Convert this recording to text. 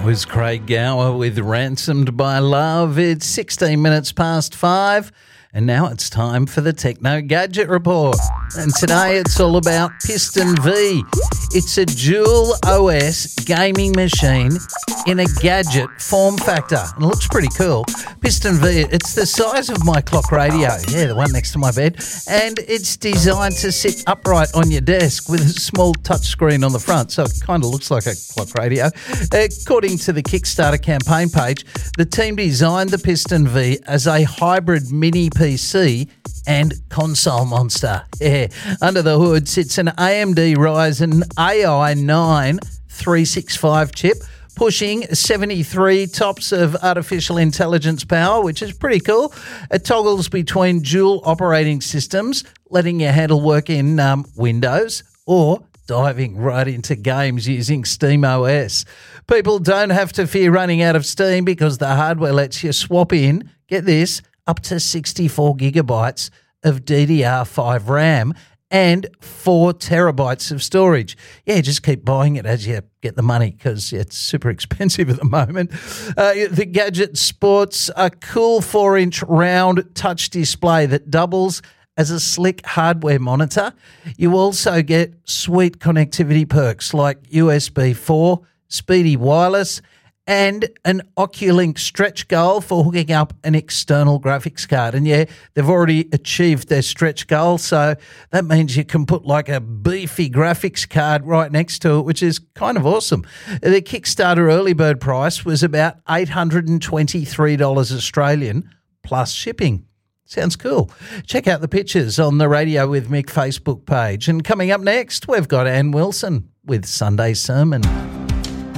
Was Craig Gower with Ransomed by Love. It's 16 minutes past 5, and now it's time for the Techno Gadget Report. And today it's all about Piston V. It's a dual OS gaming machine in a gadget form factor. It looks pretty cool. Piston V, it's the size of my clock radio. Yeah, the one next to my bed. And it's designed to sit upright on your desk with a small touchscreen on the front. So it kind of looks like a clock radio. According to the Kickstarter campaign page, the team designed the Piston V as a hybrid mini PC and console monster. Yeah. Under the hood sits an AMD Ryzen AI 9 365 chip, pushing 73 tops of artificial intelligence power, which is pretty cool. It toggles between dual operating systems, letting you handle work in Windows or diving right into games using SteamOS. People don't have to fear running out of steam because the hardware lets you swap in, get this, up to 64 gigabytes of DDR5 RAM and 4 terabytes of storage. Yeah, just keep buying it as you get the money because it's super expensive at the moment. The gadget sports a cool 4-inch round touch display that doubles as a slick hardware monitor. You also get sweet connectivity perks like USB 4, speedy wireless, and an Oculink stretch goal for hooking up an external graphics card. And yeah, they've already achieved their stretch goal, so that means you can put like a beefy graphics card right next to it, which is kind of awesome. The Kickstarter early bird price was about $823 Australian plus shipping. Sounds cool. Check out the pictures on the Radio with Mick Facebook page. And coming up next, we've got Ann Wilson with Sunday Sermon.